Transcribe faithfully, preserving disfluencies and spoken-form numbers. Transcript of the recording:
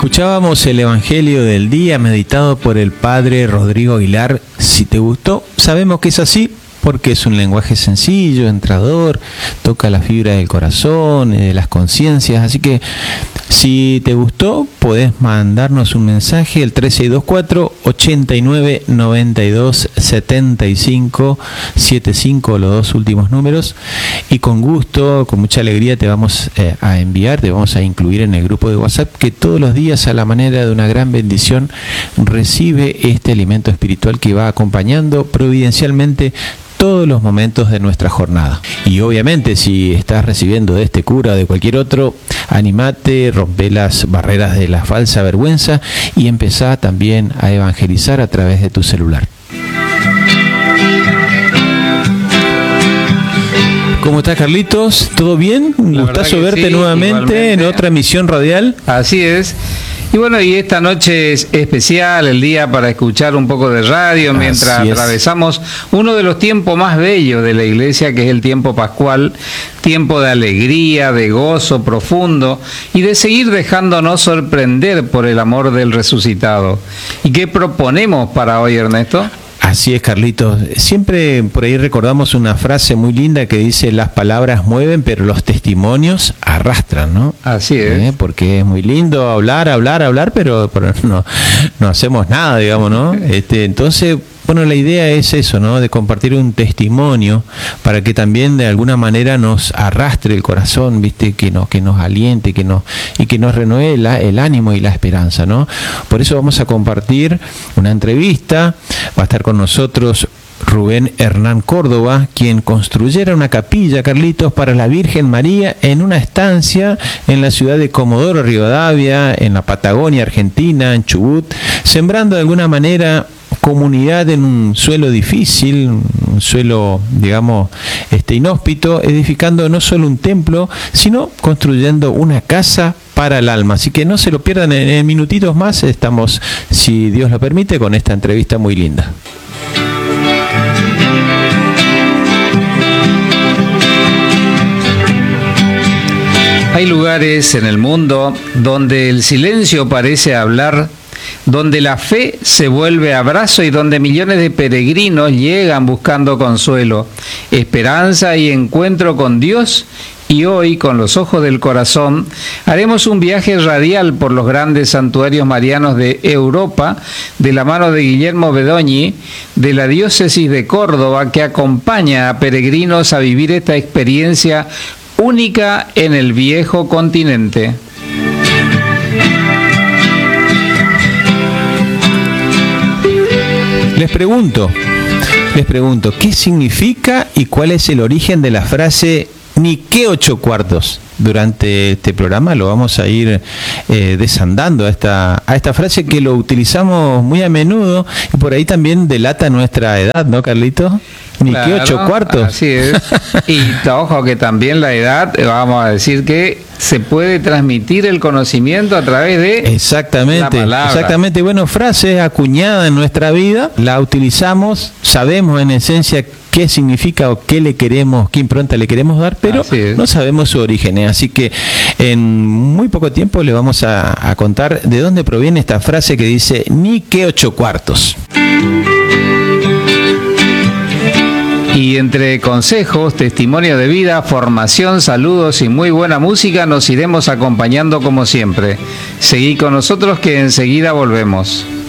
Escuchábamos el Evangelio del día meditado por el Padre Rodrigo Aguilar. Si te gustó, sabemos que es así porque es un lenguaje sencillo, entrador, toca la fibra del corazón, de las conciencias. Así que si te gustó, podés mandarnos un mensaje al tres seis dos cuatro, ocho nueve, nueve dos, siete cinco siete cinco, los dos últimos números, y con gusto, con mucha alegría te vamos eh, a enviar, te vamos a incluir en el grupo de WhatsApp que todos los días, a la manera de una gran bendición, recibe este alimento espiritual que va acompañando providencialmente todos los momentos de nuestra jornada. Y obviamente, si estás recibiendo de este cura o de cualquier otro, animate, rompe las barreras de la falsa vergüenza y empezá también a evangelizar a través de tu celular. ¿Cómo estás, Carlitos? ¿Todo bien? Un gustazo verte sí, nuevamente igualmente. En otra emisión radial. Así es. Y bueno, y esta noche es especial, el día para escuchar un poco de radio mientras atravesamos uno de los tiempos más bellos de la iglesia, que es el tiempo pascual, tiempo de alegría, de gozo profundo y de seguir dejándonos sorprender por el amor del resucitado. ¿Y qué proponemos para hoy, Ernesto? Así es, Carlitos. Siempre por ahí recordamos una frase muy linda que dice: las palabras mueven, pero los testimonios arrastran, ¿no? Así es. ¿Eh? Porque es muy lindo hablar, hablar, hablar, pero, pero no, no hacemos nada, digamos, ¿no? Este, entonces, bueno, la idea es eso, ¿no? De compartir un testimonio para que también de alguna manera nos arrastre el corazón, ¿viste? Que nos, que nos aliente, que nos, y que nos renueve la, el ánimo y la esperanza, ¿no? Por eso vamos a compartir una entrevista. Va a estar con nosotros Rubén Hernán Córdoba, quien construyera una capilla, Carlitos, para la Virgen María en una estancia en la ciudad de Comodoro Rivadavia, en la Patagonia Argentina, en Chubut, sembrando de alguna manera comunidad en un suelo difícil, un suelo, digamos, este inhóspito, edificando no solo un templo, sino construyendo una casa para el alma. Así que no se lo pierdan, en, en minutitos más estamos, si Dios lo permite, con esta entrevista muy linda. Hay lugares en el mundo donde el silencio parece hablar, donde la fe se vuelve abrazo y donde millones de peregrinos llegan buscando consuelo, esperanza y encuentro con Dios. Y hoy, con los ojos del corazón, haremos un viaje radial por los grandes santuarios marianos de Europa, de la mano de Guillermo Bedoñi, de la diócesis de Córdoba, que acompaña a peregrinos a vivir esta experiencia única en el viejo continente. Les pregunto, les pregunto, ¿qué significa y cuál es el origen de la frase "ni qué ocho cuartos"? Durante este programa lo vamos a ir eh, desandando a esta, a esta frase que lo utilizamos muy a menudo y por ahí también delata nuestra edad, ¿no, Carlito? Ni claro, qué ocho cuartos. Así es. Y ojo que también la edad, vamos a decir que se puede transmitir el conocimiento a través de exactamente, la palabra. Exactamente. Bueno, frase acuñada en nuestra vida, la utilizamos, sabemos en esencia qué significa o qué le queremos, qué impronta le queremos dar, pero no sabemos su origen. ¿eh? Así que en muy poco tiempo le vamos a, a contar de dónde proviene esta frase que dice "ni qué ocho cuartos". Y entre consejos, testimonio de vida, formación, saludos y muy buena música nos iremos acompañando como siempre. Seguí con nosotros que enseguida volvemos.